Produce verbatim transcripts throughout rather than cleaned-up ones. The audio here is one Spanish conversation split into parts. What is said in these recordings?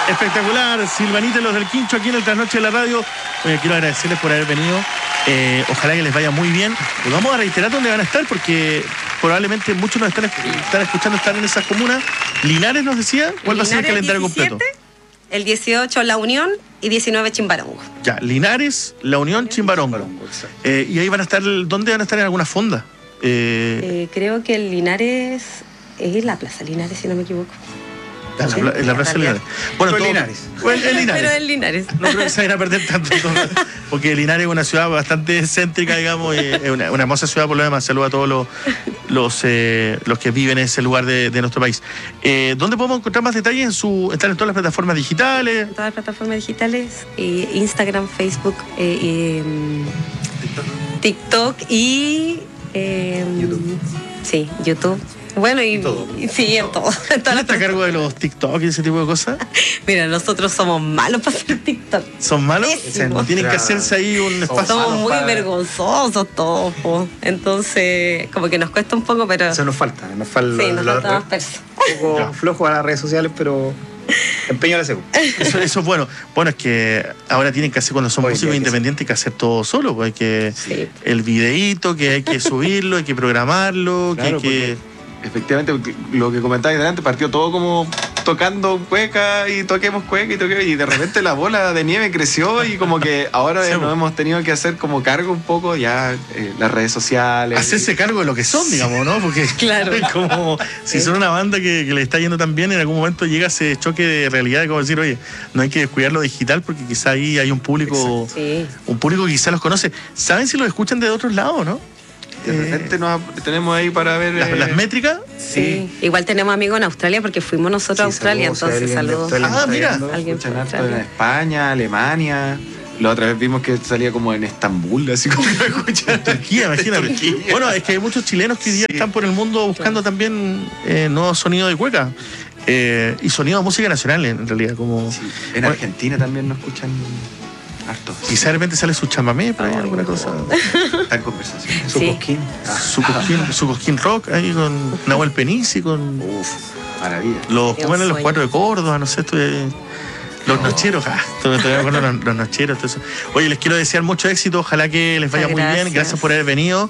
Espectacular, Silvanita y los del Quincho aquí en el Trasnoche de la Radio. Oye, quiero agradecerles por haber venido. Eh, ojalá que les vaya muy bien. Les vamos a reiterar dónde van a estar porque probablemente muchos nos están, están escuchando, están en esas comunas. Linares nos decía, ¿cuál va a ser el calendario completo? El dieciocho La Unión y diecinueve Chimbarongo. Ya, Linares, La Unión, Chimbarongo. Eh, y ahí van a estar, ¿dónde van a estar en alguna fonda? Eh, eh, creo que el Linares es la Plaza Linares, si no me equivoco. En la, la, la Plaza de Linares. Bueno, Pero todo, Linares. Bueno, el Linares. Pero el Linares. No creo que se vayan a perder tanto, porque Linares es una ciudad bastante céntrica, digamos, y es una, una hermosa ciudad por lo demás. Saludos a todos los, los, eh, los que viven en ese lugar de, de nuestro país. Eh, ¿Dónde podemos encontrar más detalles? En su, ¿Están en todas las plataformas digitales? En todas las plataformas digitales, eh, Instagram, Facebook, eh, eh, TikTok y... Eh, YouTube. Sí, YouTube. Bueno, y, todo. y sí, en todo. En ¿Quién está a cargo de los TikTok y ese tipo de cosas? Mira, nosotros somos malos para hacer TikTok. ¿Son malos? Pésimo. Tienen que hacerse ahí un espacio. Somos muy para- vergonzosos todos, po. Entonces, como que nos cuesta un poco, pero... Eso nos falta, nos falta. Sí, nos lo- falta lo- más perso. Un poco flojo a las redes sociales, pero empeño a la segunda. Eso, eso es bueno. Bueno, es que ahora tienen que hacer, cuando son Hoy músicos día que independientes, hay que hacer todo solo. Pues hay que Sí. el videíto, que hay que subirlo, hay que programarlo, Claro, que hay que... porque efectivamente, porque lo que comentabas delante, partió todo como tocando cueca y toquemos cueca y toquemos, y de repente la bola de nieve creció y como que ahora Sí, nos pues. hemos tenido que hacer como cargo un poco ya eh, las redes sociales. Hacerse cargo de lo que son, digamos, ¿no? Porque Claro. es como si son una banda que, que le está yendo tan bien, en algún momento llega ese choque de realidad de como decir, oye, no hay que descuidar lo digital porque quizá ahí hay un público, Sí. un público que quizá los conoce. ¿Saben si los escuchan de otros lados, no? De repente nos ap- tenemos ahí para ver Las, eh, las métricas. Sí. Igual tenemos amigos en Australia porque fuimos nosotros a Australia, entonces saludos. Ah, mira. Alguien escuchan por harto Australia. en España, Alemania. La otra vez vimos que salía como en Estambul, así como que lo escuchan. Turquía, imagínate. Turquía. Bueno, es que hay muchos chilenos que hoy día Sí. están por el mundo buscando también eh, nuevos sonidos de cueca eh, y sonidos de música nacional, en realidad. Como, Sí, en Argentina también nos escuchan harto. quizá de repente sale su chamamé, por ahí, Ay, alguna no. cosa. Está en conversación. Su Sí. cosquín. Su cosquín, su cosquín rock ahí con Nahuel Penisi, con Uf, maravilla. los, Qué ¿cómo eran los sueño. cuatro de Córdoba? No sé, esto de- los No. nocheros, ah, todavía me acuerdo los, los nocheros, todo eso. Oye, les quiero desear mucho éxito, ojalá que les vaya Muchas muy bien, gracias. gracias por haber venido.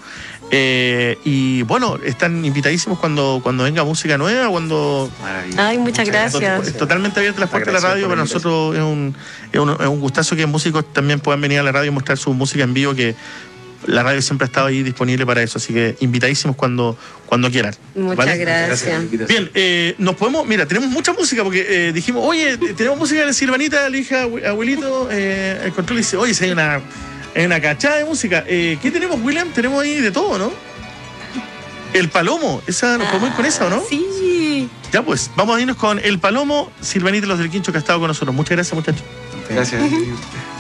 Eh, y bueno, están invitadísimos cuando, cuando venga música nueva, cuando Maravilla. Ay, muchas gracias. es totalmente abierta las puertas de la radio. Para nosotros es un, es, un, es un gustazo que músicos también puedan venir a la radio y mostrar su música en vivo, que la radio siempre ha estado ahí disponible para eso, así que invitadísimos cuando, cuando quieran. Muchas ¿vale? gracias. Bien, eh, nos podemos, mira, tenemos mucha música porque eh, dijimos, oye, tenemos música de Silvanita, le dije a abue- abuelito, eh, el control dice, oye, si hay una, hay una cachada de música. Eh, ¿Qué tenemos, William? Tenemos ahí de todo, ¿no? El Palomo, esa, ¿nos podemos ir con esa o no? Sí. Ya pues, vamos a irnos con El Palomo, Silvanita y los del Quincho que ha estado con nosotros. Muchas gracias, muchachos. Gracias.